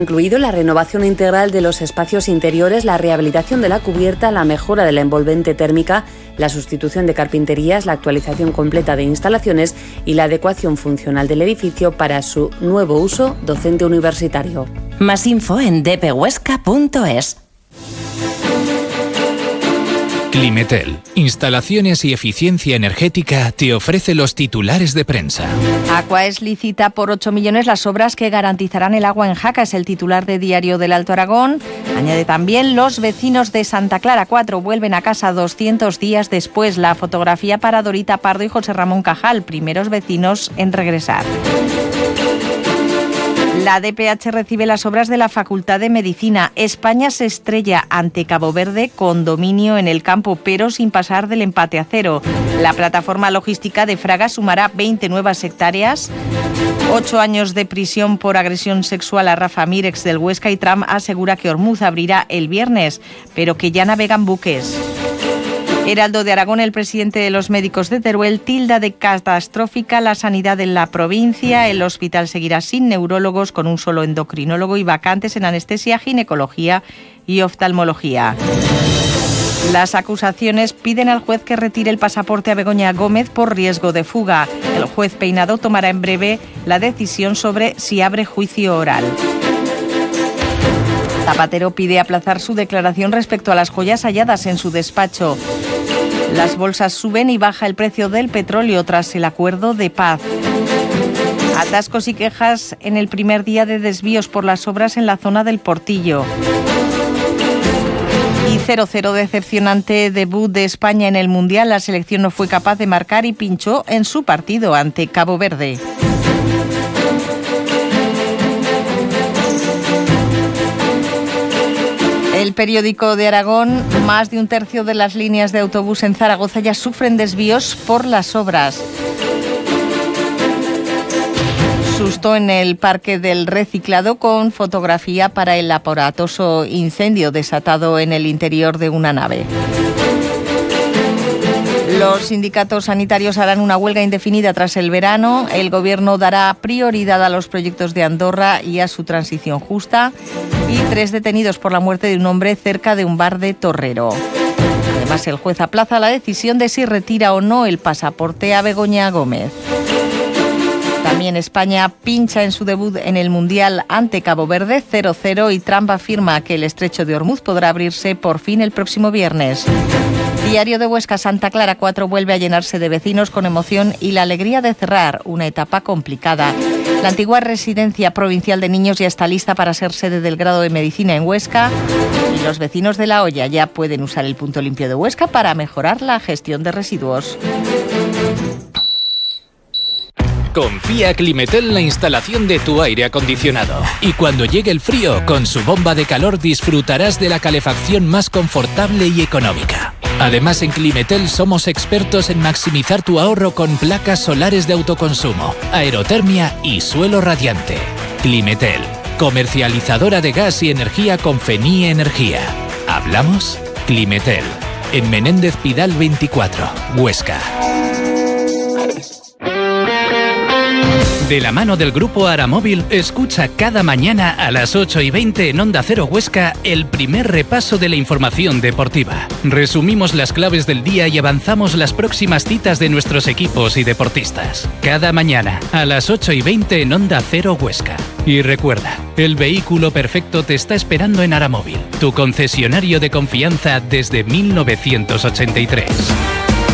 Incluido la renovación integral de los espacios interiores, la rehabilitación de la cubierta, la mejora de la envolvente térmica, la sustitución de carpinterías, la actualización completa de instalaciones y la adecuación funcional del edificio para su nuevo uso docente universitario. Más info en dphuesca.es. Climetel, instalaciones y eficiencia energética, te ofrece los titulares de prensa. Aquaes licita por 8 millones las obras que garantizarán el agua en Jaca, es el titular de Diario del Alto Aragón. Añade también: los vecinos de Santa Clara 4 vuelven a casa 200 días después. La fotografía para Dorita Pardo y José Ramón Cajal, primeros vecinos en regresar. La DPH recibe las obras de la Facultad de Medicina. España se estrella ante Cabo Verde con dominio en el campo, pero sin pasar del empate a 0. La plataforma logística de Fraga sumará 20 nuevas hectáreas. 8 años de prisión por agresión sexual a Rafa Mir, ex del Huesca, y Trump asegura que Ormuz abrirá el viernes, pero que ya navegan buques. Heraldo de Aragón, el presidente de los médicos de Teruel, tilda de catastrófica la sanidad en la provincia. El hospital seguirá sin neurólogos, con un solo endocrinólogo y vacantes en anestesia, ginecología y oftalmología. Las acusaciones piden al juez que retire el pasaporte a Begoña Gómez por riesgo de fuga. El juez Peinado tomará en breve la decisión sobre si abre juicio oral. Zapatero pide aplazar su declaración respecto a las joyas halladas en su despacho. Las bolsas suben y baja el precio del petróleo tras el acuerdo de paz. Atascos y quejas en el primer día de desvíos por las obras en la zona del Portillo. Y 0-0 decepcionante debut de España en el Mundial. La selección no fue capaz de marcar y pinchó en su partido ante Cabo Verde. El periódico de Aragón: más de un tercio de las líneas de autobús en Zaragoza ya sufren desvíos por las obras. Susto en el Parque del Reciclado, con fotografía para el aparatoso incendio desatado en el interior de una nave. Los sindicatos sanitarios harán una huelga indefinida tras el verano. El Gobierno dará prioridad a los proyectos de Andorra y a su transición justa. Y 3 detenidos por la muerte de un hombre cerca de un bar de Torrero. Además, el juez aplaza la decisión de si retira o no el pasaporte a Begoña Gómez. También España pincha en su debut en el Mundial ante Cabo Verde, 0-0, y Trump afirma que el estrecho de Ormuz podrá abrirse por fin el próximo viernes. Diario de Huesca: Santa Clara 4 vuelve a llenarse de vecinos con emoción y la alegría de cerrar una etapa complicada. La antigua residencia provincial de niños ya está lista para ser sede del grado de medicina en Huesca, y los vecinos de La Hoya ya pueden usar el punto limpio de Huesca para mejorar la gestión de residuos. Confía Climetel en la instalación de tu aire acondicionado. Y cuando llegue el frío, con su bomba de calor disfrutarás de la calefacción más confortable y económica. Además, en Climetel somos expertos en maximizar tu ahorro con placas solares de autoconsumo, aerotermia y suelo radiante. Climetel, comercializadora de gas y energía con Fenie Energía. ¿Hablamos? Climetel, en Menéndez Pidal 24, Huesca. De la mano del grupo Aramóvil, escucha cada mañana a las 8:20 en Onda Cero Huesca el primer repaso de la información deportiva. Resumimos las claves del día y avanzamos las próximas citas de nuestros equipos y deportistas. Cada mañana a las 8:20 en Onda Cero Huesca. Y recuerda, el vehículo perfecto te está esperando en Aramóvil, tu concesionario de confianza desde 1983.